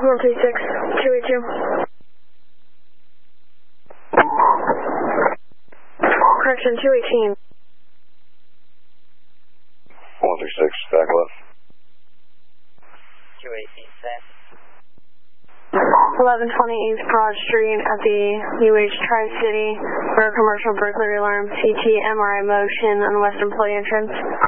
136, 282. Correction, 218. 136, back left. 218, set. 1120 East Broad Street at the UH Tri-City for a commercial burglary alarm, CT, MRI motion on the west employee entrance.